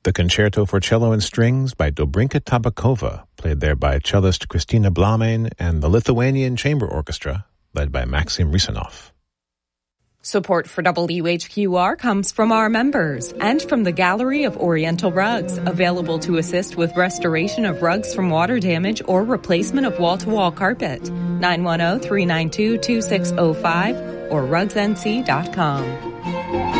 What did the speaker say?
the Concerto for Cello and Strings by Dobrinka Tabakova, played there by cellist Kristina Blamein and the Lithuanian Chamber Orchestra, led by Maxim Risanov. Support for WHQR comes from our members and from the Gallery of Oriental Rugs, available to assist with restoration of rugs from water damage or replacement of wall-to-wall carpet. 910-392-2605 or rugsnc.com.